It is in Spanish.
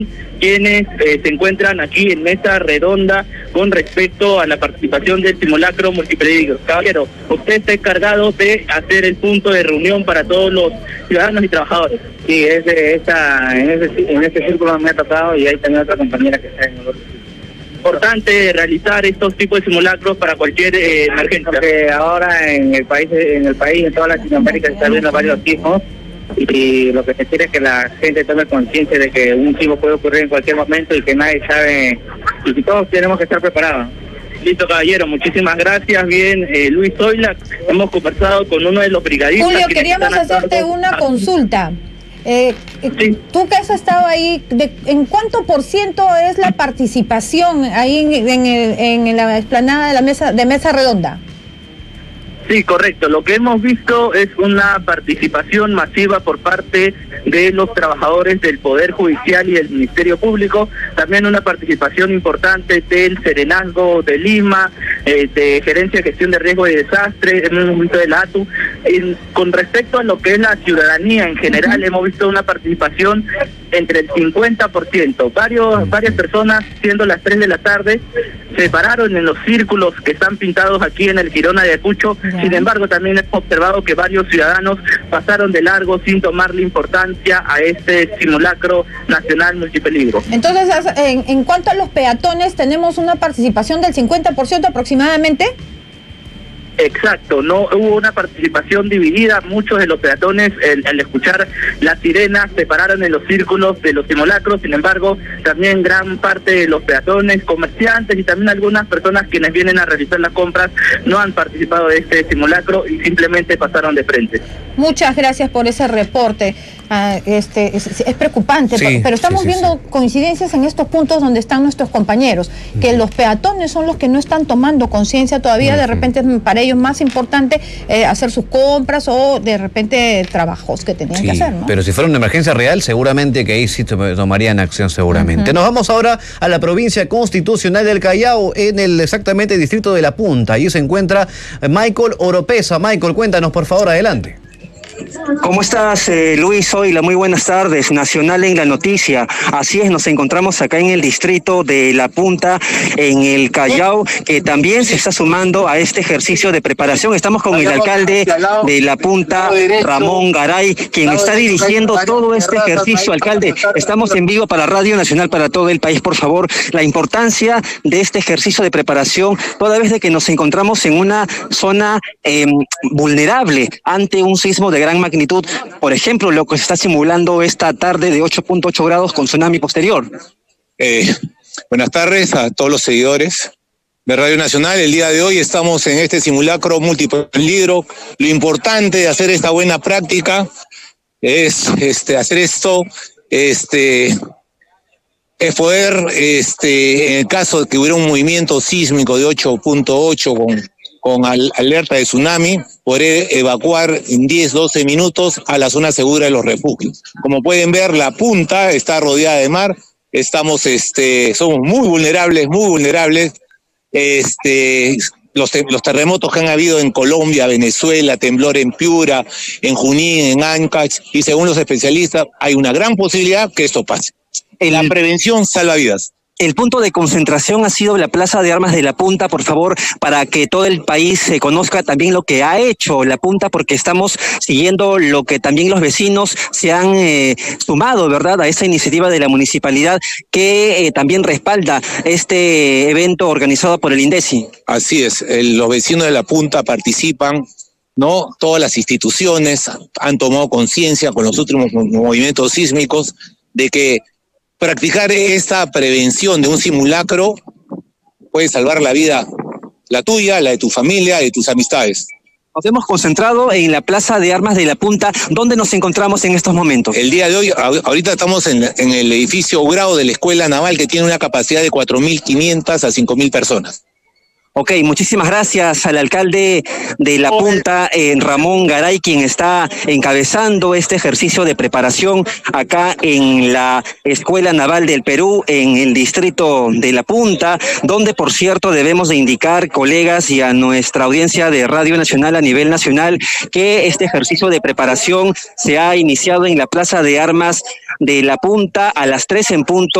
quienes se encuentran aquí en mesa redonda con respecto a la participación del simulacro multipeligro. Caballero, usted está encargado de hacer el punto de reunión para todos los ciudadanos y trabajadores. Sí, en ese círculo me ha tocado y hay también otra compañera que está en el otro. Importante realizar estos tipos de simulacros para cualquier emergencia. Porque ahora en el país, en toda Latinoamérica se están viendo varios sismos y lo que se quiere es que la gente tome conciencia de que un sismo puede ocurrir en cualquier momento y que nadie sabe, y que todos tenemos que estar preparados. Listo, caballero, muchísimas gracias. Bien, Luis Zoila, hemos conversado con uno de los brigadistas. Julio, queríamos hacerte una consulta. Sí. Tú que has estado ahí, ¿en cuánto por ciento es la participación ahí en la explanada de mesa redonda? Sí, correcto. Lo que hemos visto es una participación masiva por parte de los trabajadores del Poder Judicial y del Ministerio Público, también una participación importante del Serenazgo de Lima, de Gerencia de Gestión de Riesgo y Desastre, en un momento de la ATU. Con respecto a lo que es la ciudadanía en general, hemos visto una participación entre el 50%. Varias personas, siendo las 3 de la tarde, se pararon en los círculos que están pintados aquí en el Jirón Ayacucho. Sin embargo, también hemos observado que varios ciudadanos pasaron de largo sin tomarle importancia a este simulacro nacional multipeligro. Entonces, en cuanto a los peatones, ¿tenemos una participación del 50% aproximadamente? Exacto, no hubo una participación dividida. Muchos de los peatones, al escuchar las sirenas, se pararon en los círculos de los simulacros. Sin embargo, también gran parte de los peatones, comerciantes y también algunas personas quienes vienen a realizar las compras no han participado de este simulacro y simplemente pasaron de frente. Muchas gracias por ese reporte. Es preocupante, sí, pero estamos viendo coincidencias en estos puntos donde están nuestros compañeros, que los peatones son los que no están tomando conciencia todavía. De repente para ellos más importante hacer sus compras o de repente trabajos que tenían que hacer, ¿no? Pero si fuera una emergencia real, seguramente que ahí sí tomarían acción seguramente. Nos vamos ahora a la provincia constitucional del Callao, en el exactamente distrito de La Punta. Allí se encuentra Michael Oropesa. Michael, cuéntanos por favor, adelante. ¿Cómo estás, Luis Zoila? Muy buenas tardes. Nacional en la noticia. Así es, nos encontramos acá en el distrito de La Punta, en el Callao, que también se está sumando a este ejercicio de preparación. Estamos con el alcalde de La Punta, Ramón Garay, quien está dirigiendo todo este ejercicio. Alcalde, estamos en vivo para Radio Nacional para todo el país. Por favor, la importancia de este ejercicio de preparación, toda vez de que nos encontramos en una zona vulnerable ante un sismo de gran magnitud, por ejemplo, lo que se está simulando esta tarde de 8.8 grados con tsunami posterior. Buenas tardes a todos los seguidores de Radio Nacional. El día de hoy estamos en este simulacro multipeligro. Lo importante de hacer esta buena práctica es hacer esto, es poder, en el caso de que hubiera un movimiento sísmico de 8.8 con alerta de tsunami, poder evacuar en 10-12 minutos a la zona segura de los refugios. Como pueden ver, La Punta está rodeada de mar. Estamos, somos muy vulnerables. Los terremotos que han habido en Colombia, Venezuela, temblor en Piura, en Junín, en Ancash, y según los especialistas, hay una gran posibilidad que esto pase. La prevención salva vidas. El punto de concentración ha sido la Plaza de Armas de La Punta, por favor, para que todo el país conozca también lo que ha hecho La Punta, porque estamos siguiendo lo que también los vecinos se han sumado, ¿verdad?, a esta iniciativa de la municipalidad que también respalda este evento organizado por el INDECI. Así es, los vecinos de La Punta participan, ¿no? Todas las instituciones han tomado conciencia con los últimos movimientos sísmicos de que practicar esta prevención de un simulacro puede salvar la vida, la tuya, la de tu familia, de tus amistades. Nos hemos concentrado en la Plaza de Armas de La Punta. ¿Dónde nos encontramos en estos momentos? El día de hoy, ahorita estamos en el edificio Grau de la Escuela Naval, que tiene una capacidad de 4.500 a 5.000 personas. Ok, muchísimas gracias al alcalde de La Punta, Ramón Garay, quien está encabezando este ejercicio de preparación acá en la Escuela Naval del Perú, en el distrito de La Punta, donde, por cierto, debemos de indicar, colegas, y a nuestra audiencia de Radio Nacional a nivel nacional, que este ejercicio de preparación se ha iniciado en la Plaza de Armas de La Punta a las 3 en punto.